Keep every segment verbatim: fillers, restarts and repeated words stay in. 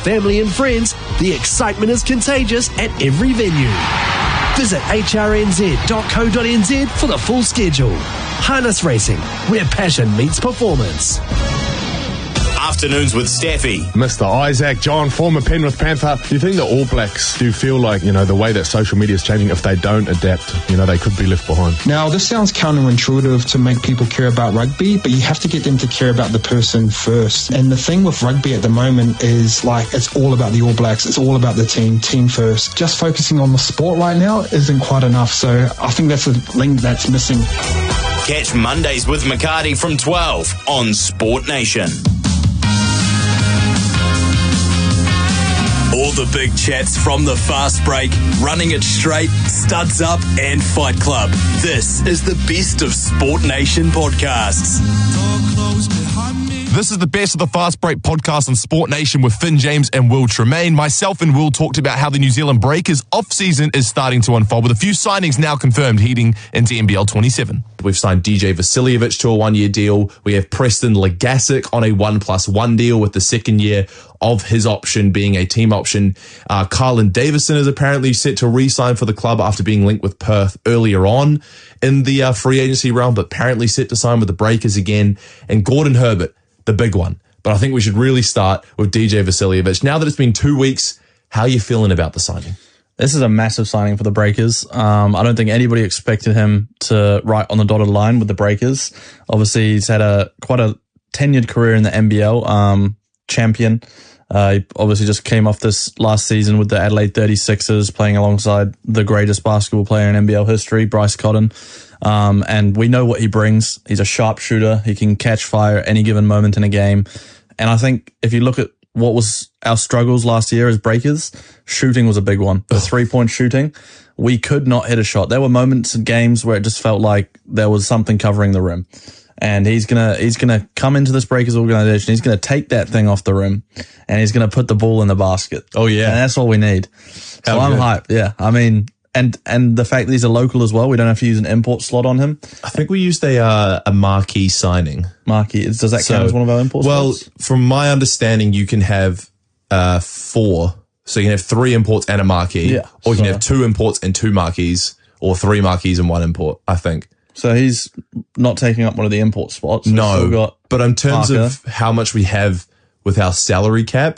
family and friends, the excitement is contagious at every venue. Visit h r n z dot co dot n z for the full schedule. Harness Racing, where passion meets performance. Afternoons with Staffy. Mister Isaac John, former Penrith Panther. Do you think the All Blacks do feel like, you know, the way that social media is changing, if they don't adapt, you know, they could be left behind? Now, this sounds counterintuitive to make people care about rugby, but you have to get them to care about the person first. And the thing with rugby at the moment is, like, it's all about the All Blacks. It's all about the team, team first. Just focusing on the sport right now isn't quite enough. So I think that's a link that's missing. Catch Mondays with McCarty from twelve on Sport Nation. All the big chats from the fast break, running it straight, studs up and Fight Club. This is the best of Sport Nation podcasts. This is the best of the Fast Break podcast on Sport Nation with Finn James and Will Tremaine. Myself and Will talked about how the New Zealand Breakers off-season is starting to unfold with a few signings now confirmed heading into N B L twenty-seven. We've signed D J Vasiljevic to a one-year deal. We have Preston Legasic on a one plus one deal with the second year of his option being a team option. Uh, Carlin Davison is apparently set to re-sign for the club after being linked with Perth earlier on in the uh, free agency realm, but apparently set to sign with the Breakers again. And Gordon Herbert, the big one. But I think we should really start with D J Vasiljevic. Now that it's been two weeks, how are you feeling about the signing? This is a massive signing for the Breakers. Um, I don't think anybody expected him to write on the dotted line with the Breakers. Obviously, he's had a quite a tenured career in the N B L, um, champion. Uh, he obviously just came off this last season with the Adelaide thirty-sixers, playing alongside the greatest basketball player in N B L history, Bryce Cotton. Um, and we know what he brings. He's a sharpshooter. He can catch fire at any given moment in a game. And I think if you look at what was our struggles last year as Breakers, shooting was a big one. The three-point shooting, we could not hit a shot. There were moments in games where it just felt like there was something covering the rim. And he's gonna he's gonna come into this Breakers organization. He's gonna take that thing off the rim, and he's gonna put the ball in the basket. Oh yeah, and that's all we need. So I'm hyped. Yeah, I mean, and and the fact that he's a local as well, we don't have to use an import slot on him. I think we used a uh, a marquee signing. Marquee, does that so, count as one of our import well, slots? Well, from my understanding, you can have uh, four. So you can have three imports and a marquee, yeah, or you so. can have two imports and two marquees, or three marquees and one import. I think. So he's not taking up one of the import spots. No, got but in terms Parker. of how much we have with our salary cap,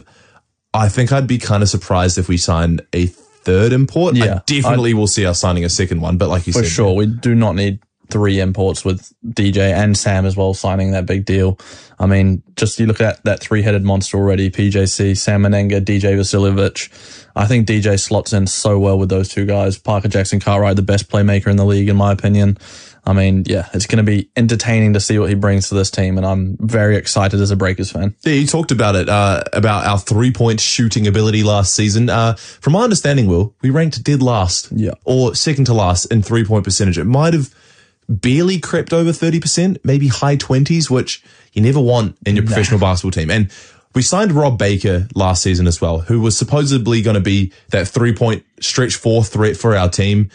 I think I'd be kind of surprised if we signed a third import. Yeah, I definitely I'd, will see us signing a second one, but like you for said. For sure, we do not need three imports with D J and Sam as well signing that big deal. I mean, just you look at that three-headed monster already, P J C, Sam Menenga, D J Vasiljevic. I think D J slots in so well with those two guys. Parker Jackson Cartwright, the best playmaker in the league, in my opinion. I mean, yeah, it's going to be entertaining to see what he brings to this team, and I'm very excited as a Breakers fan. Yeah, you talked about it, uh, about our three-point shooting ability last season. Uh, from my understanding, Will, we ranked dead last, yeah, or second to last in three-point percentage. It might have barely crept over thirty percent, maybe high twenties, which you never want in your nah. professional basketball team. And we signed Rob Baker last season as well, who was supposedly going to be that three-point stretch four threat for our team.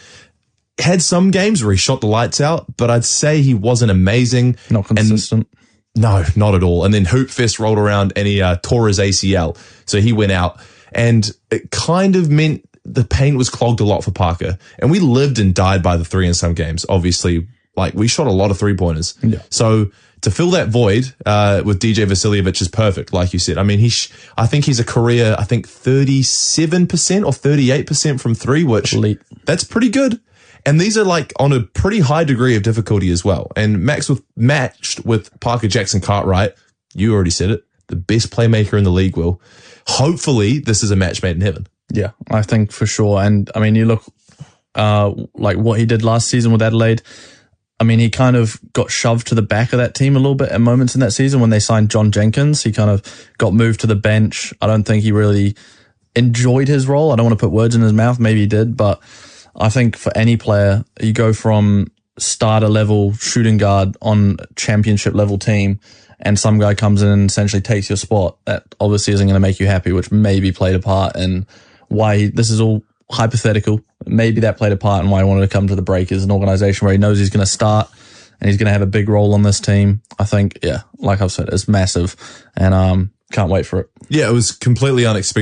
Had some games where he shot the lights out, but I'd say he wasn't amazing. Not consistent. And no, not at all. And then Hoop Fest rolled around and he uh, tore his A C L. So he went out. And it kind of meant the paint was clogged a lot for Parker. And we lived and died by the three in some games. Obviously, like we shot a lot of three-pointers. Yeah. So to fill that void uh, with D J Vasiljevic is perfect, like you said. I mean, he, sh- I think he's a career, I think thirty-seven percent or thirty-eight percent from three, which Elite. That's pretty good. And these are like on a pretty high degree of difficulty as well. And Max with matched with Parker Jackson Cartwright, you already said it, the best playmaker in the league, Will. Hopefully this is a match made in heaven. Yeah, I think for sure. And I mean, you look uh, like what he did last season with Adelaide. I mean, he kind of got shoved to the back of that team a little bit at moments in that season when they signed John Jenkins. He kind of got moved to the bench. I don't think he really enjoyed his role. I don't want to put words in his mouth. Maybe he did, but I think for any player, you go from starter level shooting guard on championship level team and some guy comes in and essentially takes your spot. That obviously isn't going to make you happy, which maybe played a part in why he, this is all hypothetical. Maybe that played a part in why he wanted to come to the Breakers, an organization where he knows he's going to start and he's going to have a big role on this team. I think, yeah, like I've said, it's massive and um, can't wait for it. Yeah, it was completely unexpected.